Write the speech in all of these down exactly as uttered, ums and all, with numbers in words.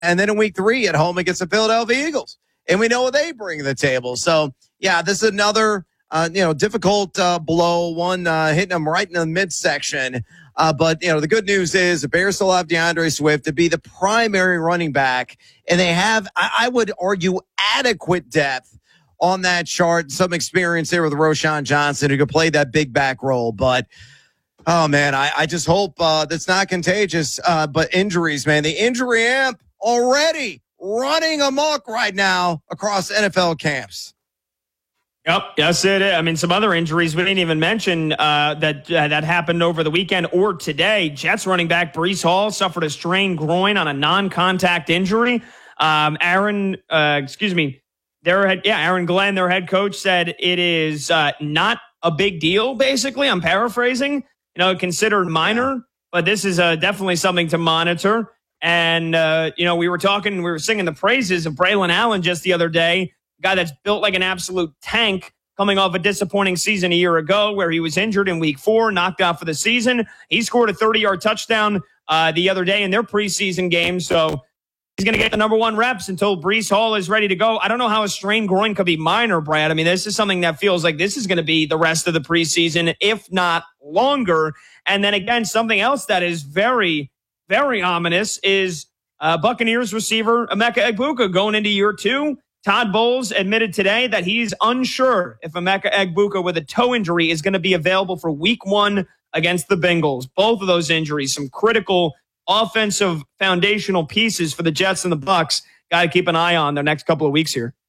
and then in week three at home against the Philadelphia Eagles. And we know what they bring to the table. So, yeah, this is another, uh, you know, difficult uh, blow, one uh, hitting them right in the midsection. Uh, but, you know, the good news is the Bears still have DeAndre Swift to be the primary running back. And they have, I, I would argue, adequate depth on that chart. Some experience there with Roschon Johnson who could play that big back role. But, oh, man, I, I just hope uh, that's not contagious. Uh, but injuries, man, the injury amp already running amok right now across N F L camps. Yep, yes, it is. I mean, some other injuries we didn't even mention uh, that uh, that happened over the weekend or today. Jets running back Breece Hall suffered a strained groin on a non-contact injury. Um, Aaron, uh, excuse me, their head, yeah, Aaron Glenn, their head coach, said it is uh, not a big deal. Basically, I'm paraphrasing. You know, considered minor, but this is uh, definitely something to monitor. And, uh, you know, we were talking, we were singing the praises of Braylon Allen just the other day, a guy that's built like an absolute tank coming off a disappointing season a year ago where he was injured in week four, knocked out for the season. He scored a thirty-yard touchdown uh, the other day in their preseason game. So he's going to get the number one reps until Breece Hall is ready to go. I don't know how a strained groin could be minor, Brad. I mean, this is something that feels like this is going to be the rest of the preseason, if not longer. And then again, something else that is very, very ominous is uh, Buccaneers receiver Emeka Egbuka going into year two. Todd Bowles admitted today that he's unsure if Emeka Egbuka with a toe injury is going to be available for week one against the Bengals. Both of those injuries, some critical offensive foundational pieces for the Jets and the Bucs. Got to keep an eye on their next couple of weeks here.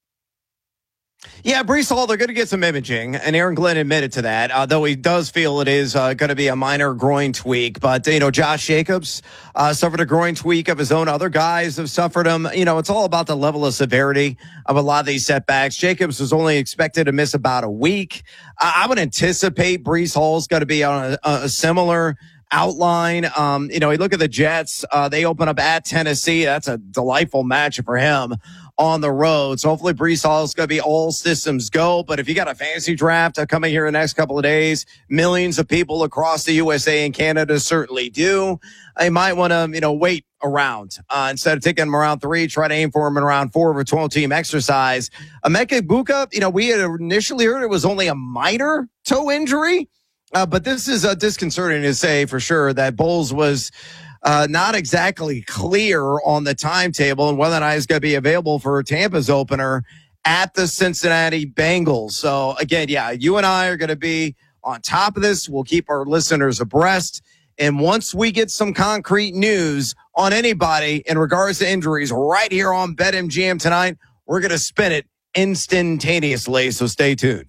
Yeah, Breece Hall, they're going to get some imaging, and Aaron Glenn admitted to that, uh, though he does feel it is uh, going to be a minor groin tweak. But, you know, Josh Jacobs uh, suffered a groin tweak of his own. Other guys have suffered them. You know, it's all about the level of severity of a lot of these setbacks. Jacobs was only expected to miss about a week. Uh, I would anticipate Breece Hall's going to be on a, a similar outline. Um, you know, you look at the Jets, uh, they open up at Tennessee. That's a delightful matchup for him on the road. So hopefully Breece Hall is going to be all systems go. But if you got a fantasy draft coming here in the next couple of days, millions of people across the U S A and Canada certainly do. I might want to, you know, wait around uh, instead of taking him around three, try to aim for him in round four of a twelve team exercise. Emeka Egbuka, you know, we had initially heard it was only a minor toe injury. Uh, but this is uh, disconcerting to say for sure that Bowles was uh, not exactly clear on the timetable and whether or not he's going to be available for Tampa's opener at the Cincinnati Bengals. So, again, yeah, you and I are going to be on top of this. We'll keep our listeners abreast. And once we get some concrete news on anybody in regards to injuries right here on BetMGM tonight, we're going to spin it instantaneously. So stay tuned.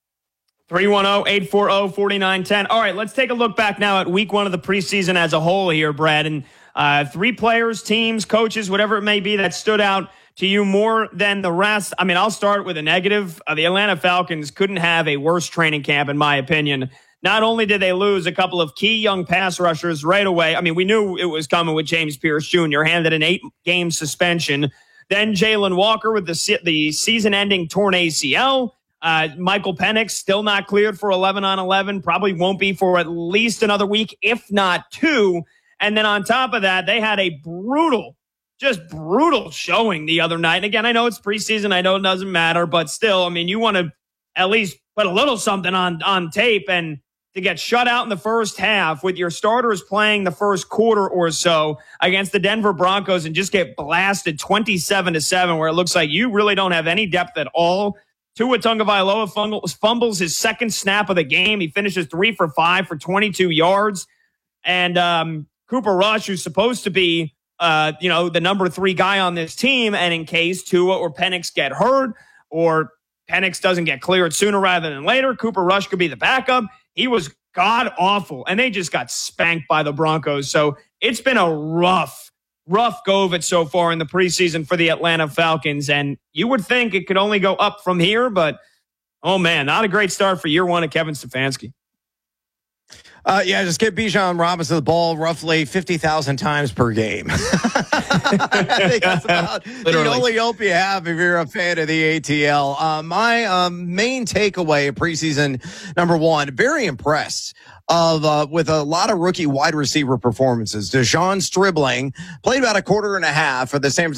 three one zero, eight four zero, four nine one zero. All right, let's take a look back now at week one of the preseason as a whole here, Brad. And uh, three players, teams, coaches, whatever it may be that stood out to you more than the rest. I mean, I'll start with a negative. Uh, the Atlanta Falcons couldn't have a worse training camp, in my opinion. Not only did they lose a couple of key young pass rushers right away. I mean, we knew it was coming with James Pierce Junior, handed an eight-game suspension. Then Jalen Walker with the, se- the season-ending torn A C L. Uh, Michael Penix still not cleared for eleven on eleven, probably won't be for at least another week, if not two. And then on top of that, they had a brutal, just brutal showing the other night. And again, I know it's preseason. I know it doesn't matter, but still, I mean, you want to at least put a little something on, on tape. And to get shut out in the first half with your starters playing the first quarter or so against the Denver Broncos and just get blasted twenty-seven to seven, where it looks like you really don't have any depth at all. Tua Tagovailoa fumbles his second snap of the game. He finishes three for five for twenty-two yards. And um, Cooper Rush, who's supposed to be, uh, you know, the number three guy on this team, and in case Tua or Penix get hurt or Penix doesn't get cleared sooner rather than later, Cooper Rush could be the backup. He was god-awful, and they just got spanked by the Broncos. So it's been a rough Rough go of it so far in the preseason for the Atlanta Falcons. And you would think it could only go up from here, but, oh, man, not a great start for year one of Kevin Stefanski. Uh, yeah, just get Bijan Robinson the ball roughly fifty thousand times per game. I think that's about the only hope you have if you're a fan of the A T L. Uh, my um, main takeaway of preseason, number one, very impressed of uh, with a lot of rookie wide receiver performances. Dejon Stribling played about a quarter and a half for the San Francisco